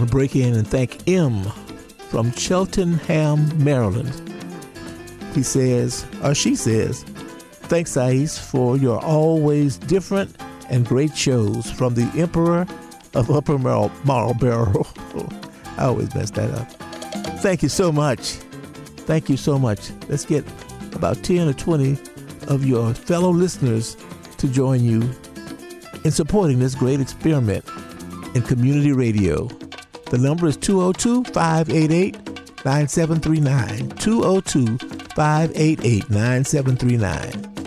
to break in and thank M from Cheltenham, Maryland. He says, or she says, thanks, Thais, for your always different and great shows from the Emperor of Upper Marlboro. I always mess that up. Thank you so much. Thank you so much. Let's get about 10 or 20 of your fellow listeners to join you in supporting this great experiment in community radio. The number is 202-588-9739. 202-588-9739.